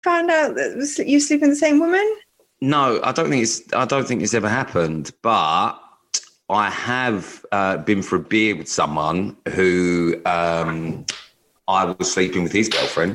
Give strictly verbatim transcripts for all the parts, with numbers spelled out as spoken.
found out that you sleep with the same woman? No, I don't think it's. I don't think it's ever happened. But I have uh, been for a beer with someone who um, I was sleeping with his girlfriend.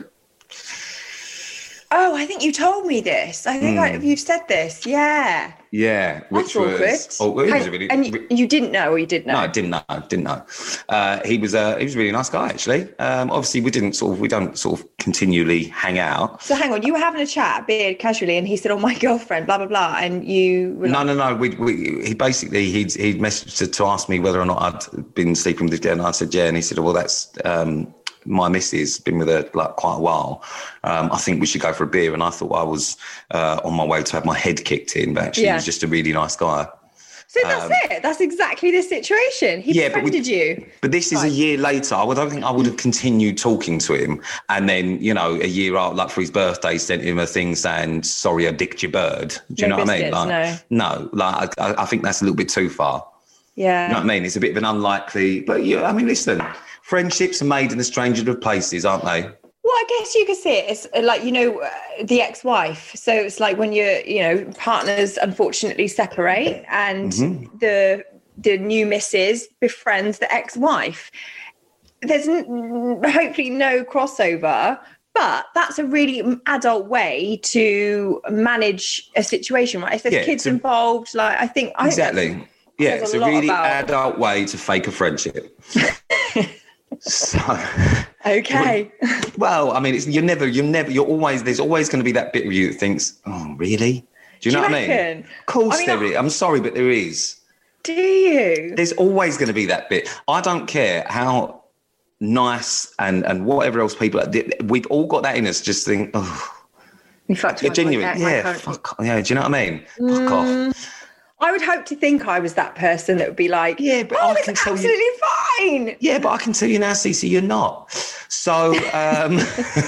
Oh, I think you told me this. I think mm. I, you've said this. Yeah. Yeah, which That's was oh, it was and, really, and you, you didn't know, or you did know? No, I didn't know. Didn't know. Uh, he was a he was a really nice guy, actually. Um, obviously, we didn't sort of we don't sort of continually hang out. So hang on, you were having a chat, beard casually, and he said, "Oh, my girlfriend," blah blah blah, and you were no, like, no, no. We we he basically he'd he'd messaged to, to ask me whether or not I'd been sleeping with this girl, and I said yeah, and he said, well, that's. Um, my missus, been with her like quite a while. Um, I think we should go for a beer. And I thought I was uh, on my way to have my head kicked in, but actually yeah. he was just a really nice guy. So that's um, it. That's exactly the situation. He yeah, befriended but we, you. But this is right. a year later. I don't think I would have continued talking to him. And then, you know, a year out, like for his birthday, sent him a thing saying, sorry, I dicked your bird. Do you no know biscuits, what I mean? Like, no. No, like I, I think that's a little bit too far. Yeah. You know what I mean? It's a bit of an unlikely, but yeah, I mean, listen, friendships are made in the strangest of places, aren't they? Well, I guess you could see it as like, you know, uh, the ex-wife. So it's like when you're, you know, partners unfortunately separate and mm-hmm. the the new missus befriends the ex-wife. There's n- hopefully no crossover, but that's a really adult way to manage a situation, right? If there's yeah, kids a, involved, like I think... Exactly. I think yeah, it's a, a really about... adult way to fake a friendship. So okay. Well, I mean, it's you're never, you're never, you're always. There's always going to be that bit of you that thinks, "Oh, really?" Do you know Do you what I mean? Of course, I mean, there I... is. I'm sorry, but there is. Do you? There's always going to be that bit. I don't care how nice and and whatever else people. We've all got that in us. Just think, oh, you fucked yeah, genuine. Yeah, fuck. Yeah, do you know what I mean? Mm. Fuck off. I would hope to think I was that person that would be like, yeah, but oh, I can tell absolutely you, fine. Yeah, but I can tell you now, Cece, you're not. So, um,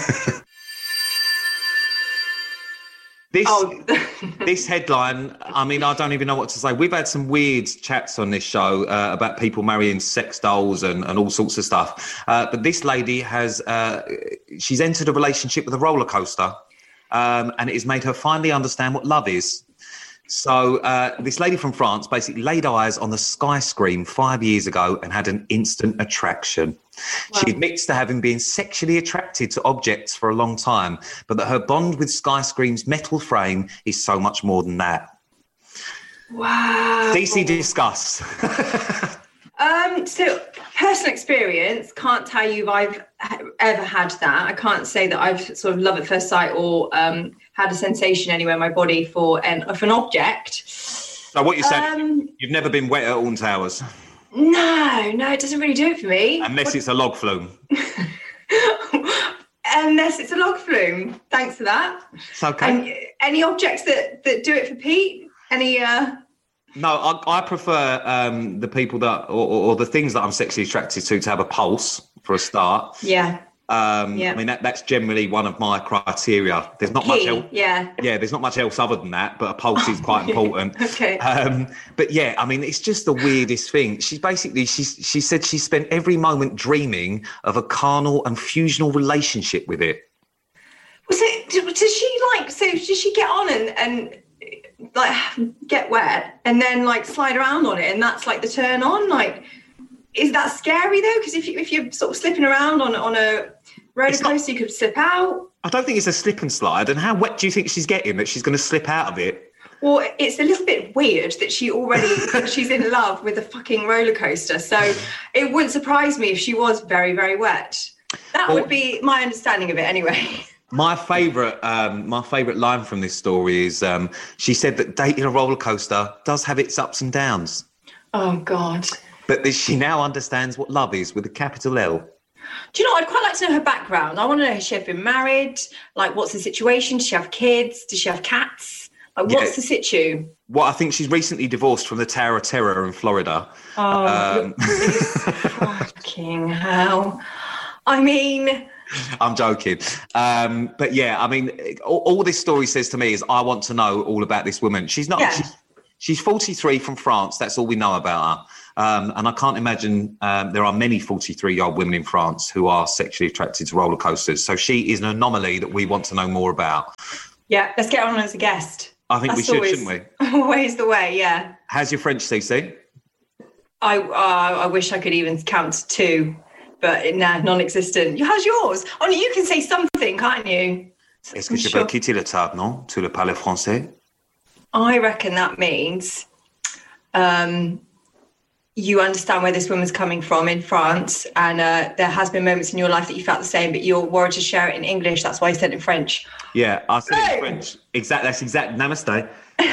this oh. this headline, I mean, I don't even know what to say. We've had some weird chats on this show uh, about people marrying sex dolls and, and all sorts of stuff. Uh, but this lady has, uh, she's entered a relationship with a roller coaster, um, and it has made her finally understand what love is. So uh, this lady from France basically laid eyes on the Sky Scream five years ago and had an instant attraction. Wow. She admits to having been sexually attracted to objects for a long time, but that her bond with Sky Scream's metal frame is so much more than that. Wow. D C, discuss. um, so personal experience, can't tell you if I've ever had that. I can't say that I've sort of love at first sight or um, had a sensation anywhere in my body for an of an object. So what you're saying, um, you've never been wet at Alton Towers? No, no, it doesn't really do it for me. Unless what? It's a log flume. Unless it's a log flume. Thanks for that. It's okay. And any objects that, that do it for Pete? Any... Uh... No, I, I prefer um, the people that, or, or the things that I'm sexually attracted to, to have a pulse for a start. Yeah. Um, yeah. I mean, that, that's generally one of my criteria. There's not Key, much else. Yeah. Yeah, there's not much else other than that, but a pulse is quite important. Okay. Um, but yeah, I mean, it's just the weirdest thing. She's basically, she's, she said she spent every moment dreaming of a carnal and fusional relationship with it. Was it, does she like, so does she get on and, and like get wet and then like slide around on it and that's like the turn on? Like, is that scary though? Because if, you, if you're sort of slipping around on, on a roller coaster, you could slip out. I don't think it's a slip and slide. And how wet do you think she's getting that she's going to slip out of it? Well, it's a little bit weird that she already, she's in love with a fucking roller coaster. So it wouldn't surprise me if she was very, very wet. That well, would be my understanding of it anyway. My favourite um, my favourite line from this story is um, she said that dating a roller coaster does have its ups and downs. Oh, God. But that she now understands what love is with a capital L. Do you know, I'd quite like to know her background. I want to know, has she ever been married? Like, what's the situation? Does she have kids? Does she have cats? Like, what's yeah. the situ? Well, I think she's recently divorced from the Tower of Terror in Florida. Oh, um, fucking hell. I mean... I'm joking. Um, but yeah, I mean, all, all this story says to me is I want to know all about this woman. She's not... Yeah. She's, she's forty-three from France. That's all we know about her. Um, and I can't imagine um, there are many forty-three-year-old women in France who are sexually attracted to roller coasters. So she is an anomaly that we want to know more about. Yeah, let's get on as a guest. I think That's we should, always, shouldn't we? Always the way, yeah. How's your French, Cece? I uh, I wish I could even count to two, but nah, non-existent. How's yours? Only you can say something, can't you? Est-ce que je peux quitter la table, non? Tu le parles français? I reckon that means um, you understand where this woman's coming from in France, and uh, there has been moments in your life that you felt the same, but you're worried to share it in English. That's why you said it in French. Yeah, I said it in French. Exactly. That's exact. Namaste.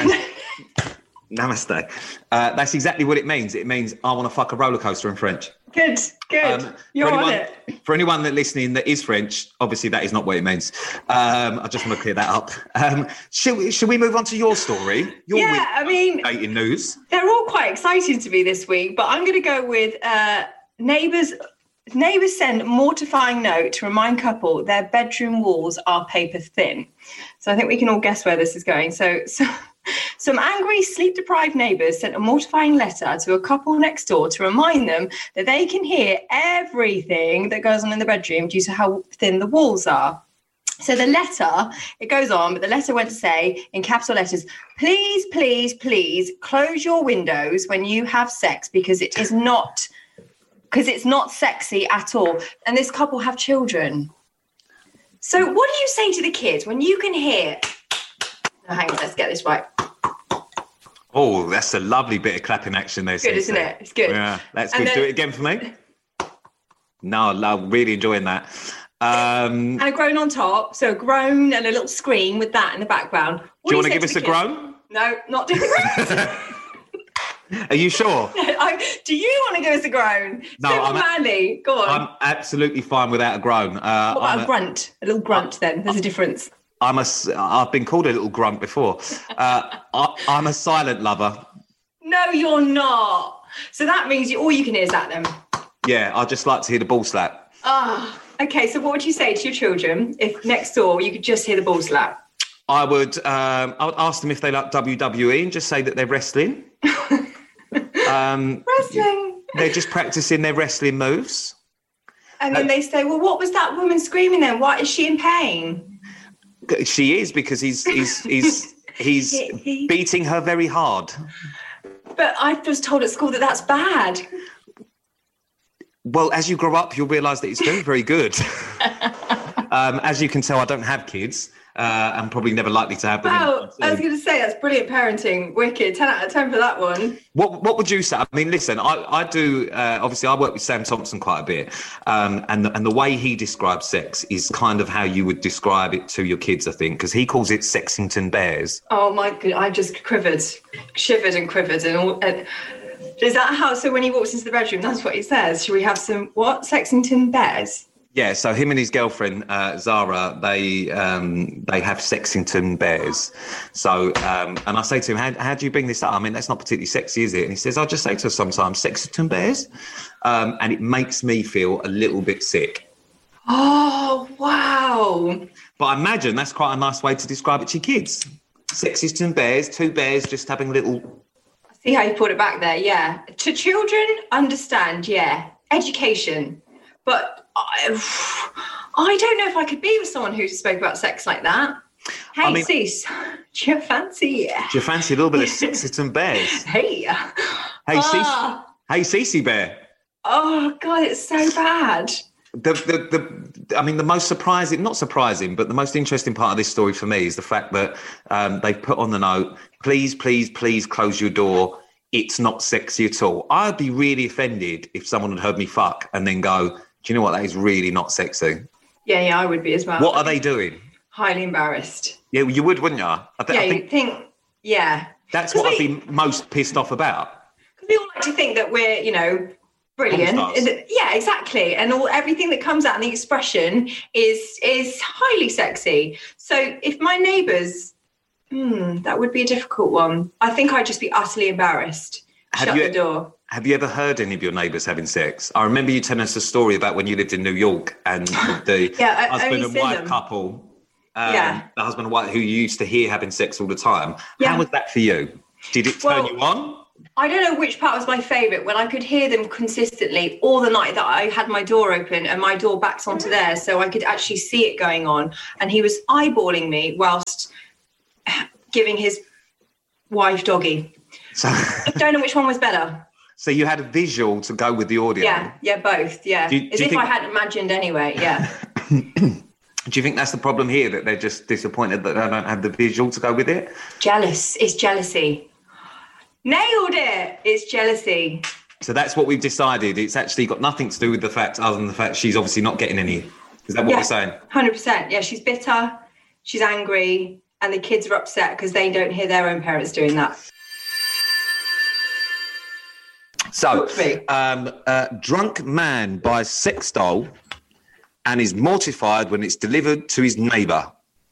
Namaste. Uh, that's exactly what it means. It means I want to fuck a roller coaster in French. Good, good. Um, You're anyone, on it. For anyone that listening that is French, obviously that is not what it means. Um, I just want to clear that up. Um, should we, should we move on to your story? Your yeah, I mean, dating news. They're all quite exciting to me this week, but I'm going to go with uh, neighbours. Neighbours send mortifying note to remind couple their bedroom walls are paper thin. So I think we can all guess where this is going. So, so some angry, sleep-deprived neighbours sent a mortifying letter to a couple next door to remind them that they can hear everything that goes on in the bedroom due to how thin the walls are. So the letter, it goes on, but the letter went to say in capital letters, please, please, please close your windows when you have sex because it is not... because it's not sexy at all. And this couple have children. So what do you say to the kids when you can hear... Oh, hang on, let's get this right. Oh, that's a lovely bit of clapping action there. Good, isn't it? It's good. Yeah, that's good. Then... Do it again for me. No, I love, really enjoying that. Um, and a groan on top. So a groan and a little scream with that in the background. What do you want to give to us a kids? groan? No, not doing the groan. Are you sure? I, do you want to give us a groan? No, so I'm manly. Go on. I'm absolutely fine without a groan. Uh, what about I'm a grunt? A little grunt I'm, then. There's a difference. I'm a, I've been called a little grunt before. Uh, I, I'm a silent lover. No, you're not. So that means you, all you can hear is that then. Yeah, I just like to hear the ball slap. Ah, oh, okay. So what would you say to your children if next door you could just hear the ball slap? I would, um, I would ask them if they like W W E and just say that they're wrestling. um, wrestling. They're just practicing their wrestling moves. And then uh, they say, well, what was that woman screaming then? Why is she in pain? She is, because he's he's he's he's he, beating her very hard. But I was told at school that that's bad. Well, as you grow up, you'll realise that it's very, very good. um, as you can tell, I don't have kids. Uh, I'm probably never likely to have them. Wow, I was going to say, that's brilliant parenting. Wicked. ten out of ten for that one. What What would you say? I mean, listen, I, I do, uh, obviously, I work with Sam Thompson quite a bit. Um, and, the, and the way he describes sex is kind of how you would describe it to your kids, I think, because he calls it Sexington Bears. Oh, my God. I just quivered, shivered and quivered. And all. And is that how, so when he walks into the bedroom, that's what he says? Should we have some, what, Sexington Bears? Yeah, so him and his girlfriend, uh, Zara, they um, they have Sexington Bears. So, um, and I say to him, how, how do you bring this up? I mean, that's not particularly sexy, is it? And he says, I just say to her sometimes, Sexington Bears. Um, and it makes me feel a little bit sick. Oh, wow. But I imagine that's quite a nice way to describe it to your kids. Sexington Bears, two bears just having a little... See how you put it back there, yeah. To children, understand, yeah. Education. But... I, I don't know if I could be with someone who spoke about sex like that. Hey, I mean, Cease, do you fancy? Do you fancy a little bit of Sexington Bears? Hey. Hey, uh, Cease. Hey, Cece Bear. Oh, God, it's so bad. The, the, the, I mean, the most surprising, not surprising, but the most interesting part of this story for me is the fact that um, they put on the note, please, please, please close your door. It's not sexy at all. I'd be really offended if someone had heard me fuck and then go, do you know what? That is really not sexy. Yeah, yeah, I would be as well. What are they doing? Highly embarrassed. Yeah, you would, wouldn't you? I th- yeah, I think, you'd think, yeah. That's what we, I'd be most pissed off about. Because we all like to think that we're, you know, brilliant. Yeah, exactly. And all everything that comes out in the expression is is highly sexy. So if my neighbours, hmm, that would be a difficult one. I think I'd just be utterly embarrassed. Have Shut you, the door. Have you ever heard any of your neighbours having sex? I remember you telling us a story about when you lived in New York and the yeah, husband and wife them. couple, um, yeah. the husband and wife who you used to hear having sex all the time. Yeah. How was that for you? Did it turn well, you on? I don't know which part was my favourite, when I could hear them consistently all the night that I had my door open and my door backs onto there, so I could actually see it going on. And he was eyeballing me whilst giving his wife doggy. So, I don't know which one was better. So you had a visual to go with the audio? Yeah, yeah, both, yeah. You, As if think... I had imagined anyway, yeah. Do you think that's the problem here, that they're just disappointed that they don't have the visual to go with it? Jealous. It's jealousy. Nailed it. It's jealousy. So that's what we've decided. It's actually got nothing to do with the fact, other than the fact she's obviously not getting any. Is that what yeah, we're saying? one hundred percent. Yeah, she's bitter, she's angry, and the kids are upset because they don't hear their own parents doing that. So, um, uh, drunk man buys sex doll and is mortified when it's delivered to his neighbour.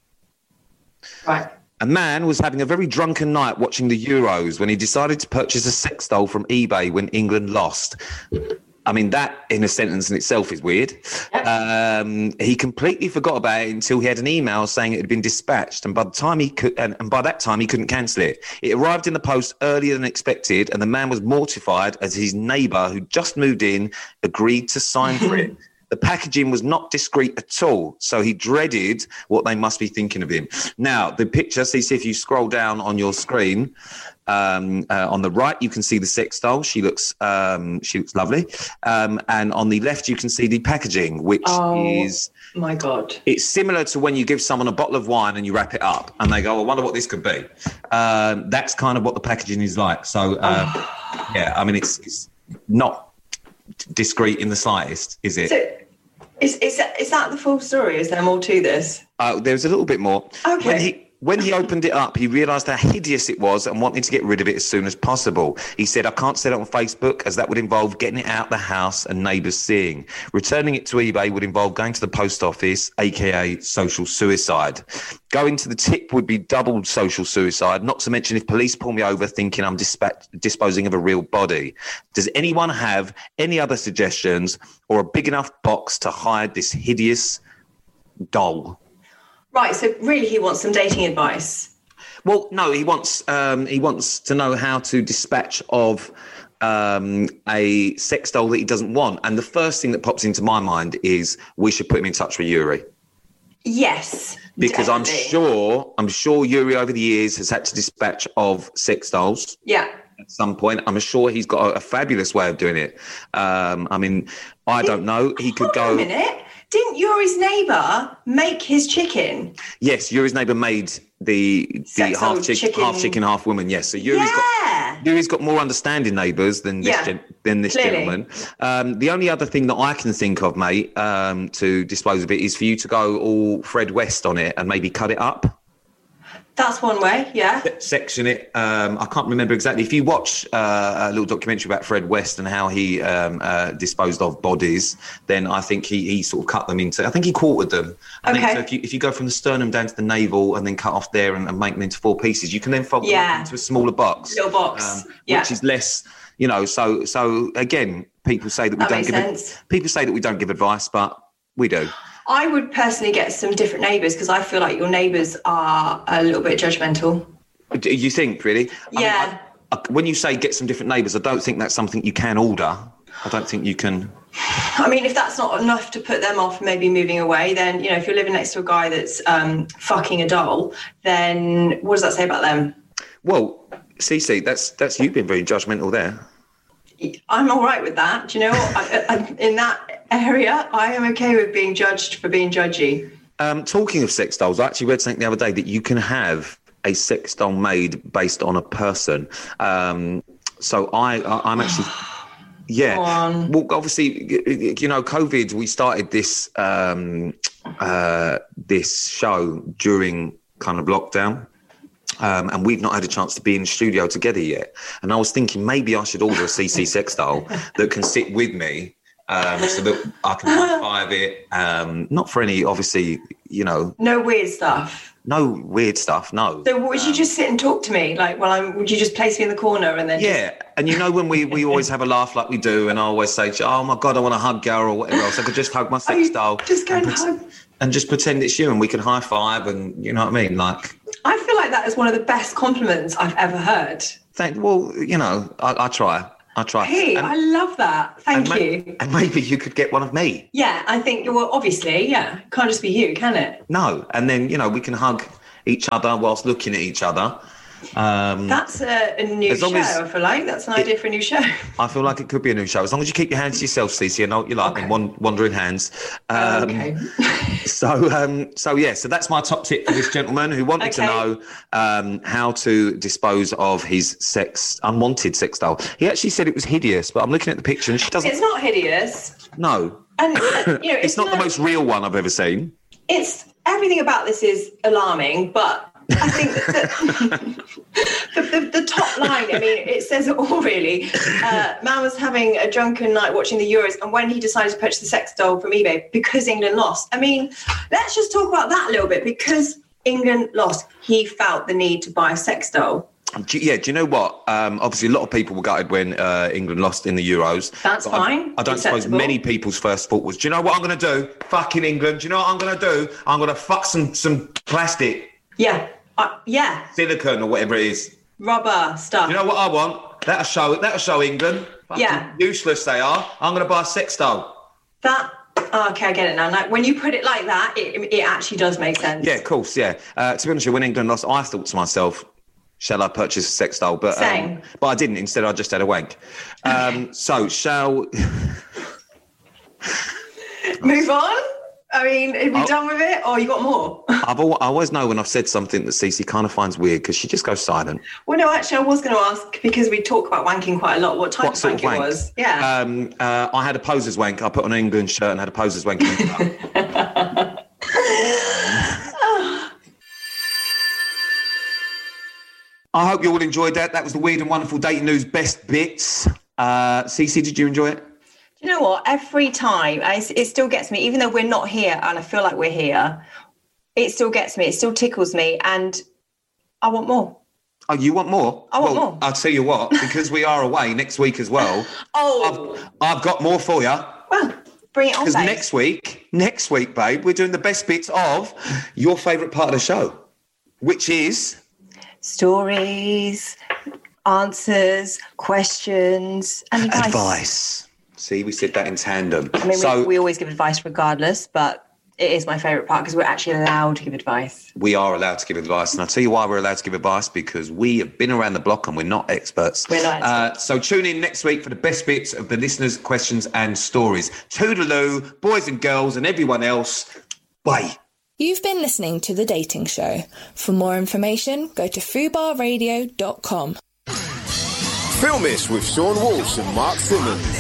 Right. A man was having a very drunken night watching the Euros when he decided to purchase a sex doll from eBay when England lost. I mean, that in a sentence in itself is weird. Yep. Um, he completely forgot about it until he had an email saying it had been dispatched, and by the time he could, and, and by that time he couldn't cancel it. It arrived in the post earlier than expected, and the man was mortified as his neighbour, who just moved in, agreed to sign for it. The packaging was not discreet at all, so he dreaded what they must be thinking of him. Now, the picture, see, see if you scroll down on your screen, um, uh, on the right, you can see the sex doll. She looks um, she looks lovely. Um, and on the left, you can see the packaging, which oh, is... my God. It's similar to when you give someone a bottle of wine and you wrap it up and they go, I wonder what this could be. Um, that's kind of what the packaging is like. So, uh, oh. yeah, I mean, it's, it's not discreet in the slightest, is it? So, is, is, that, is that the full story? Is there more to this? Uh, there's a little bit more. Okay. When he, when he opened it up, he realised how hideous it was and wanted to get rid of it as soon as possible. He said, I can't sell it on Facebook as that would involve getting it out the house and neighbours seeing. Returning it to eBay would involve going to the post office, a k a social suicide. Going to the tip would be double social suicide, not to mention if police pull me over thinking I'm disp- disposing of a real body. Does anyone have any other suggestions or a big enough box to hide this hideous doll? Right, so really he wants some dating advice. Well, no, he wants um, he wants to know how to dispatch of um, a sex doll that he doesn't want. And the first thing that pops into my mind is we should put him in touch with Yuri. Yes, because definitely. I'm sure I'm sure Yuri over the years has had to dispatch of sex dolls. Yeah. At some point, I'm sure he's got a, a fabulous way of doing it. Um, I mean, I Did, don't know. He could go. Hold on a minute. Didn't Yuri's neighbour make his chicken? Yes, Yuri's neighbour made the the Sex half chick, chicken. half chicken, half woman. Yes, so Yuri's yeah. got Yuri's got more understanding neighbours than this yeah. gen, than this Clearly. gentleman. Um, the only other thing that I can think of, mate, um, to dispose of it is for you to go all Fred West on it and maybe cut it up. That's one way, yeah. Section it. Um, I can't remember exactly. If you watch uh, a little documentary about Fred West and how he um, uh, disposed of bodies, then I think he, he sort of cut them into, I think he quartered them. I okay. think so if you, if you go from the sternum down to the navel and then cut off there and, and make them into four pieces, you can then fold yeah. them into a smaller box. Little box, um, yeah. Which is less, you know, so, so again, people say that we that don't makes give sense. It, people say that we don't give advice, but we do. I would personally get some different neighbours because I feel like your neighbours are a little bit judgmental. Do you think, really? Yeah. I mean, I, I, when you say get some different neighbours, I don't think that's something you can order. I don't think you can... I mean, if that's not enough to put them off maybe moving away, then, you know, if you're living next to a guy that's um, fucking a doll, then what does that say about them? Well, Cece, that's, that's you being very judgmental there. I'm all right with that. Do you know what? I, I, in that area, I am okay with being judged for being judgy. Um, talking of sex dolls, I actually read something the other day that you can have a sex doll made based on a person. Um, so I, I, I'm actually... Yeah. Well, obviously, you know, COVID, we started this um, uh, this show during kind of lockdown. Um, and we've not had a chance to be in the studio together yet. And I was thinking maybe I should order a C C sex doll that can sit with me um, so that I can high-five it. Um, not for any, obviously, you know. No weird stuff. No weird stuff, no. So would you um, just sit and talk to me? Like, well, I'm, would you just place me in the corner and then Yeah, just... and you know when we, we always have a laugh like we do and I always say, oh, my God, I want to hug you or whatever else. I could just hug my sex doll. Just go and, and hug. And just pretend it's you and we can high-five and, you know what I mean? Like... I feel like that is one of the best compliments I've ever heard. Thank. Well, you know, I, I try. I try. Hey, and, I love that. Thank and you. Ma- and maybe you could get one of me. Yeah, I think, well, obviously, yeah. Can't just be you, can it? No. And then, you know, we can hug each other whilst looking at each other. Um, That's a, a new show, as, I feel like. That's an idea it, for a new show. I feel like it could be a new show. As long as you keep your hands to yourself, Cece, I know what you like, okay. and wandering hands. Um, okay. so, um, so, yeah, so that's my top tip for this gentleman who wanted okay. to know um, how to dispose of his sex, unwanted sex doll. He actually said it was hideous, but I'm looking at the picture and she doesn't... It's not hideous. No. And, you know, it's, it's not the most real one I've ever seen. It's... Everything about this is alarming, but... I think that the, the, the top line, I mean, it says it all, really. Uh, man was having a drunken night watching the Euros, and when he decided to purchase the sex doll from eBay because England lost. I mean, let's just talk about that a little bit. Because England lost, he felt the need to buy a sex doll. Do you, yeah, do you know what? Um, obviously, a lot of people were gutted when uh, England lost in the Euros. That's fine. I, I don't suppose many people's first thought was, do you know what I'm going to do? Fucking England. Do you know what I'm going to do? I'm going to fuck some, some plastic. Yeah. Uh, yeah. Silicone or whatever it is. Rubber stuff. You know what I want? That'll show, that'll show England. Fucking yeah. Useless they are. I'm going to buy a sex doll. That... Oh, okay, I get it now. Like, when you put it like that, it, it actually does make sense. Yeah, of course, yeah. Uh, to be honest with you, when England lost, I thought to myself... Shall I purchase a sex doll? But Same. Um, but I didn't. Instead, I just had a wank. Um, so, shall... Move on? I mean, are we I'll... done with it? Or you got more? I've al- I always know when I've said something that Cece kind of finds weird because she just goes silent. Well, no, actually, I was going to ask, because we talk about wanking quite a lot, what type what of sort wank, of wank it was. Yeah. Um, uh, I had a poser's wank. I put on an England shirt and had a poser's wank. I hope you all enjoyed that. That was the Weird and Wonderful Dating News best bits. Uh, Cece, did you enjoy it? Do you know what? Every time, I, it still gets me, even though we're not here and I feel like we're here, it still gets me. It still tickles me. And I want more. Oh, you want more? I want well, more. I'll tell you what, because we are away next week as well. oh. I've, I've got more for you. Well, bring it on, Because babe. next week, next week, babe, we're doing the best bits of your favourite part of the show, which is... Stories, answers, questions, and advice. Advice. See, we said that in tandem. I mean, so, we, we always give advice regardless, but it is my favourite part because we're actually allowed to give advice. We are allowed to give advice. And I'll tell you why we're allowed to give advice, because we have been around the block and we're not experts. We're not experts. Uh, so tune in next week for the best bits of the listeners' questions and stories. Toodaloo, boys and girls and everyone else. Bye. You've been listening to The Dating Show. For more information, go to fubar radio dot com. Filmish with Sean Walsh and Mark Simmons.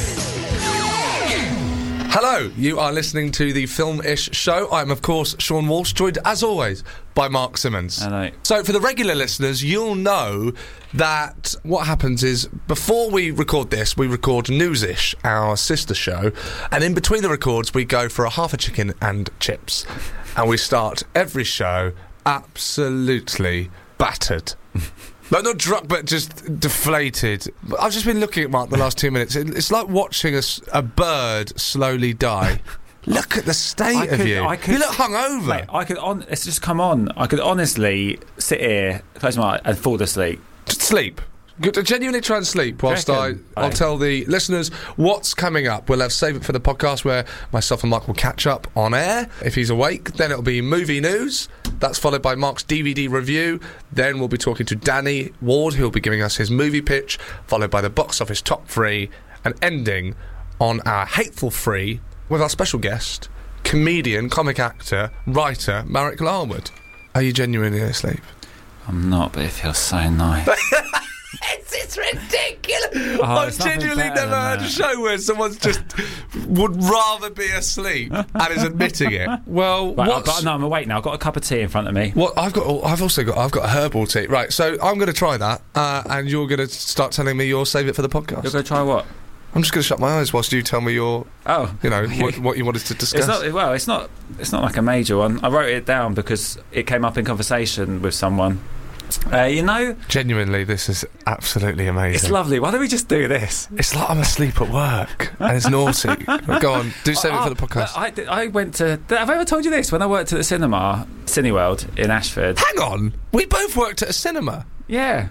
Hello, you are listening to the Film-ish show. I'm, of course, Sean Walsh, joined, as always, by Mark Simmons. Hello. So, for the regular listeners, you'll know that what happens is, before we record this, we record Newsish, our sister show, and in between the records, we go for a half a chicken and chips. And we start every show absolutely battered. No, not drunk, but just deflated. I've just been looking at Mark the last two minutes. It, it's like watching a, a bird slowly die. Look at the state I of could, you. I could, you look hungover. Mate, I could. On, it's just come on. I could honestly sit here, close my eyes, and fall asleep. Just sleep. Genuinely try and sleep whilst I, I'll tell the listeners what's coming up. We'll have Save It for the Podcast, where myself and Mark will catch up on air. If he's awake, then it'll be movie news. That's followed by Mark's D V D review. Then we'll be talking to Danny Ward, who'll be giving us his movie pitch, followed by the box office top three, and ending on our Hateful Three with our special guest, comedian, comic actor, writer, Marek Larwood. Are you genuinely asleep? I'm not, but it feels so nice. It's, it's ridiculous. Oh, I've genuinely never heard a show where someone's just would rather be asleep and is admitting it. Well, right, what's... but no, I'm awake now. I've got a cup of tea in front of me. What I've got, I've also got, I've got a herbal tea. Right, so I'm going to try that, uh, and you're going to start telling me your Save It for the Podcast. You're going to try what? I'm just going to shut my eyes whilst you tell me your, oh, you know, what, what you wanted to discuss. It's not, well, it's not, it's not like a major one. I wrote it down because it came up in conversation with someone. Uh, you know, genuinely, this is absolutely amazing. It's lovely. Why don't we just do this? It's like I'm asleep at work and it's naughty. Go on, do Save oh, It for the Podcast. I, I went to. Have I ever told you this? When I worked at the cinema, Cineworld in Ashford. Hang on, we both worked at a cinema. Yeah.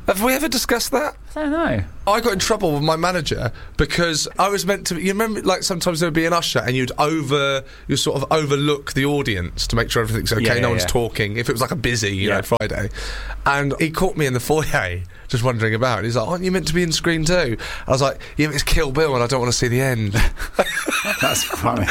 Have we ever discussed that? I don't know. I got in trouble with my manager because I was meant to. You remember, like sometimes there would be an usher, and you'd over, you sort of overlook the audience to make sure everything's okay. Yeah, yeah, no one's yeah. talking. If it was like a busy, you Yeah. know, Friday, and he caught me in the foyer just wandering about. He's like, "Aren't you meant to be in Screen two?" I was like, "Yeah, but it's Kill Bill, and I don't want to see the end." That's funny.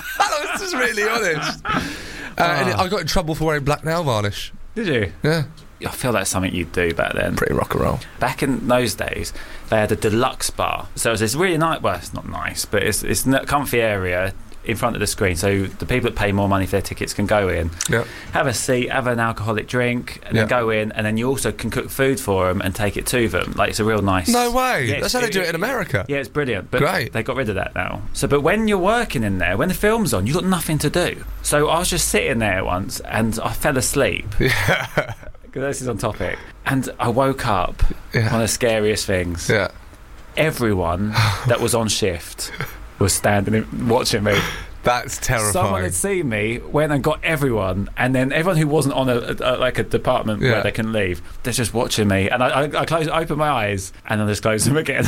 I was just really honest. Uh, and Oh. I got in trouble for wearing black nail varnish. Did you? Yeah, I feel that's something you'd do back then. pretty rock and roll. Back in those days, they had a deluxe bar. So it was this really nice, well, it's not nice, but it's it's a comfy area in front of the screen. So the people that pay more money for their tickets can go in, Yeah. have a seat, have an alcoholic drink, and Yeah. then go in, and then you also can cook food for them and take it to them. Like, it's a real nice... No way. Yeah, That's how they do it in America. Yeah, it's brilliant. But Great. they got rid of that now. So, but when you're working in there, when the film's on, you've got nothing to do. So I was just sitting there once, and I fell asleep. Yeah. This is on topic. And I woke up, Yeah. one of the scariest things. Yeah. Everyone that was on shift was standing in, watching me. That's terrifying. Someone had seen me, went and got everyone, and then everyone who wasn't on a, a like a department Yeah. where they can leave, they're just watching me. And I, I, I close, open my eyes, and then I just close them again.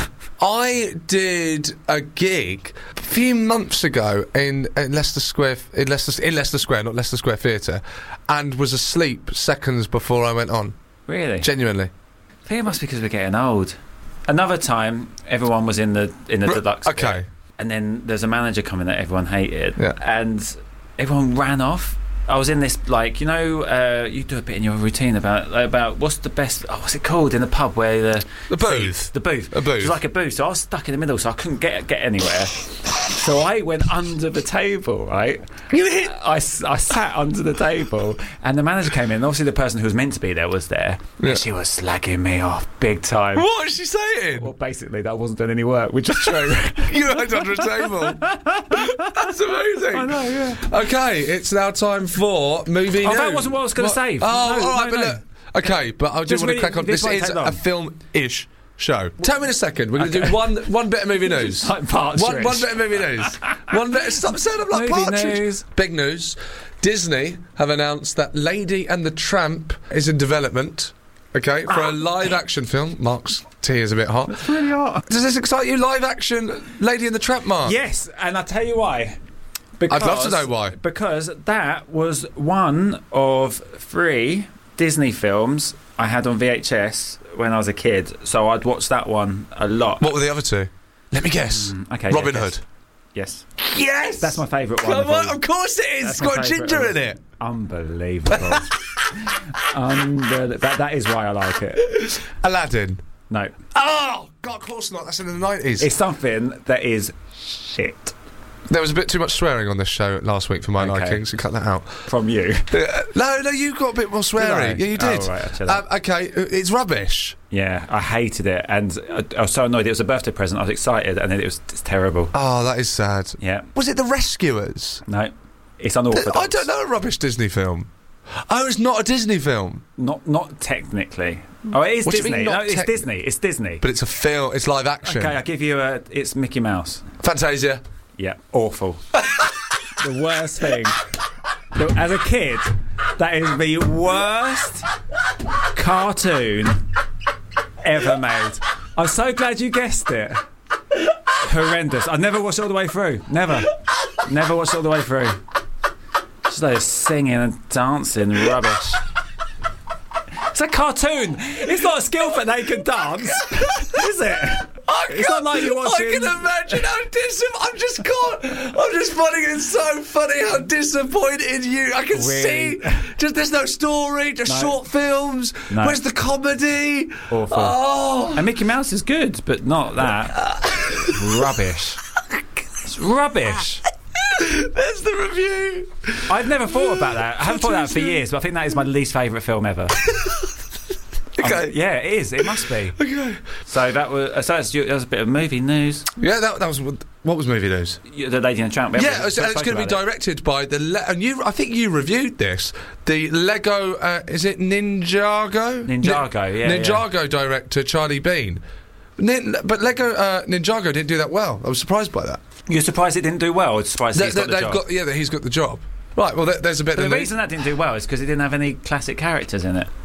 I did a gig a few months ago in, in Leicester Square, in Leicester, in Leicester Square, not Leicester Square Theatre, and was asleep seconds before I went on. Really? Genuinely. I think it must be because we're getting old. Another time, everyone was in the in the R- deluxe. okay. bit, and then there's a manager coming that everyone hated, Yeah. and everyone ran off. I was in this, like, you know, uh, you do a bit in your routine about about what's the best, oh, what's it called in the pub where the The booth. the booth, A booth. It was like a booth. So I was stuck in the middle, so I couldn't get get anywhere. So I went under the table, right? You hit. I, s- I sat under the table, and the manager came in. Obviously, the person who was meant to be there was there. Yeah. And she was slagging me off big time. What is she saying? Well, basically, that wasn't doing any work, which is true. You hid under a table. That's amazing. I know, yeah. Okay, it's now time for movie Oh, news. that wasn't what I was gonna say. Oh, No, all right, no, but no. look. Okay, but I do Just want to really- crack on. this This won't is take long. a film-ish show. Tell me in a second. We're going to Okay. do one one bit of movie news. Like Partridge. One, one bit of movie news. One bit. Stop saying I'm like Movie Partridge. news. Big news. Disney have announced that Lady and the Tramp is in development. Okay, for a live-action film. Mark's tea is a bit hot. It's really hot. Does this excite you? Live-action Lady and the Tramp, Mark? Yes, and I'll tell you why. Because, I'd love to know why. Because that was one of three Disney films I had on V H S when I was a kid. So I'd watch that one a lot. What were the other two? Let me guess. Mm, okay, Robin yeah, Hood. guess. Yes. Yes. That's my favourite one. Come of on, all. of course it is. That's It's my got favourite ginger one. in it. Unbelievable. Unbel- that, that is why I like it. Aladdin. No. Oh, God, of course not. That's in the nineties. It's something that is shit There was a bit too much swearing on this show last week for my Okay. liking, so cut that out. from you. Uh, no, no, you got a bit more swearing. Did I? Yeah, you did. Oh, right, actually. um, okay, uh, it's rubbish. Yeah, I hated it, and I, I was so annoyed. It was a birthday present. I was excited, and then it was it's terrible. Oh, that is sad. Yeah, Was it The Rescuers? no, it's unorthodox. I don't know a rubbish Disney film. Oh, it's not a Disney film, Not not technically. Oh, it is What do you Disney. mean, not no, it's tec- Disney. It's Disney. but it's a film. It's live action. Okay, I'll give you a. It's Mickey Mouse. Fantasia. Yeah, awful. The worst thing. Look, as a kid, that is the worst cartoon ever made. I'm so glad you guessed it. Horrendous. I never watched it all the way through. Never. Never watched it all the way through. Just like singing and dancing rubbish. It's a cartoon. It's not a skill that they can dance, is it? It's not like you're watching. I can imagine how disappointed. I'm just can't. I'm just finding it so funny how disappointed you. I can Really? see. Just there's no story. Just No. short films. No. Where's the comedy? Awful. Oh, And Mickey Mouse is good, but not that. Rubbish. It's rubbish. there's the review. I've never thought about that. I haven't thought about that for years, but I think that is my least favourite film ever. Okay. Um, yeah, it is. It must be. Okay. So that was. So that's, that was a bit of movie news. Yeah, that, that was what what was movie news. You- The Lady and the Tramp. we haven't Yeah, it's, spoken it's going to be about it. directed by the Le- and you. I think you reviewed this. The Lego. Uh, is it Ninjago? Ninjago, yeah, Ninjago director Charlie Bean. Nin- but Lego uh, Ninjago didn't do that well. I was surprised by that. You're surprised it didn't do well. Or surprised They, he's got the they've job. got yeah, that he's got the job. Right. Well, there, there's a bit. But of the the reason that didn't do well is because it didn't have any classic characters in it.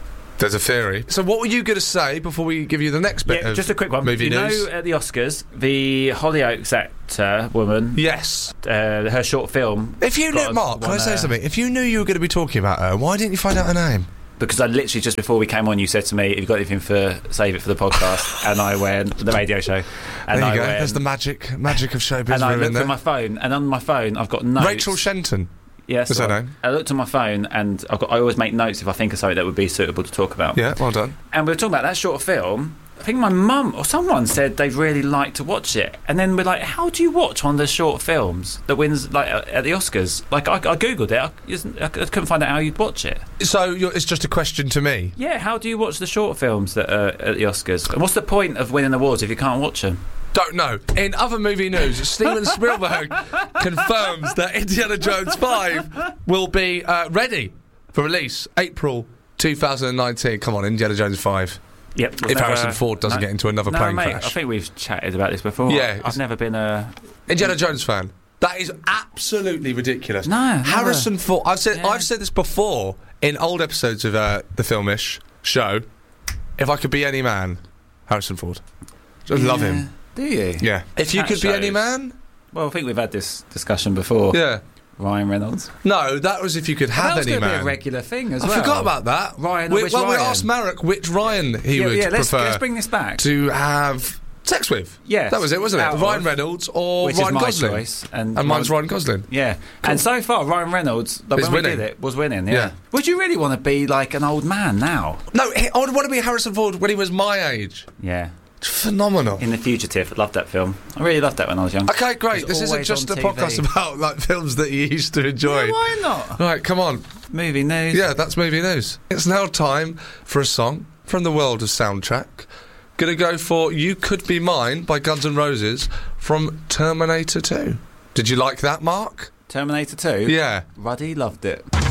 There's a theory. So what were you going to say before we give you the next bit Yeah, of just a quick one. movie you news? know, at the Oscars, the Hollyoaks actor woman, Yes. uh, her short film. If you got knew, a- Mark, can I won say a- something? If you knew you were going to be talking about her, why didn't you find out her name? Because I literally just before we came on, you said to me, "Have you got anything for save it for the podcast?" And I went the radio show. And There I you go. went, There's the magic, magic of showbiz. and I ruined looked there. at my phone, and on my phone I've got notes. Rachel Shenton. Yes, What's her name? I looked at my phone, and I've got, I always make notes if I think of something that would be suitable to talk about. Yeah, well done. And we were talking about that short film. I think my mum or someone said they'd really like to watch it, and then we're like, "How do you watch one of the short films that wins like at the Oscars?" Like I, I googled it, I, I couldn't find out how you'd watch it. So you're, it's just a question to me. Yeah, how do you watch the short films that are at the Oscars? And what's the point of winning awards if you can't watch them? Don't know. In other movie news, Steven Spielberg confirms that Indiana Jones five will be uh, ready for release April twenty nineteen. Come on, Indiana Jones five. Yep. If Harrison Ford doesn't get into another no, plane mate, crash. I think we've chatted about this before. Yeah, I've never been a Indiana Jones fan. That is absolutely ridiculous. No, never. Harrison Ford. I've said Yeah. I've said this before in old episodes of uh, the Filmish show. If I could be any man, Harrison Ford. Just love him. Do you? Yeah. If you That could be any shows. man, Well, I think we've had this discussion before. yeah. Ryan Reynolds. No, that was if you could have that was any gonna man. be a regular thing as I well. forgot about that. Ryan, we, which well, we Ryan? asked Marek which Ryan he yeah, would yeah, let's, prefer let's bring this back. to have sex with. Yes. That was it, wasn't Out it? of- Ryan Reynolds or which Ryan is my Gosling. choice. And, And mine's Ryan Gosling. Yeah. And so far, Ryan Reynolds, like, Is when we winning. did it, was winning. Yeah. Yeah. Would you really want to be like an old man now? No, he- I would want to be Harrison Ford when he was my age. Yeah. Phenomenal. In The Fugitive, I loved that film. I really loved that when I was young. Okay, great. It This was isn't always just a on T V. podcast about like films that you used to enjoy. Yeah, why not? Right, come on. Movie news. Yeah, that's movie news. It's now time for a song from the world of soundtrack. Gonna go for You Could Be Mine by Guns N' Roses from Terminator two. Did you like that, Mark? Terminator two. Yeah. Ruddy loved it.